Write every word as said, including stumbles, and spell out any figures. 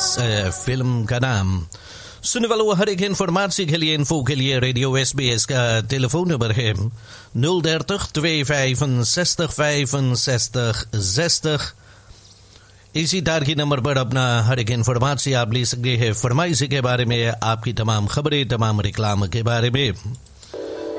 Film का नाम। सुनने वालों, हर एक इन्फॉर्मेशन के लिए इन्फो के लिए रेडियो एस बी एस का telefoon nummer है nul dertig tweehonderdvijfenzestig vijfenzestig zestig। इसी तारीखी नंबर पर अपना हर एक इन्फॉर्मेशन आप ले सकते हैं, फरमाइश के बारे में, आपकी तमाम खबरें, तमाम रिक्लाम के बारे में।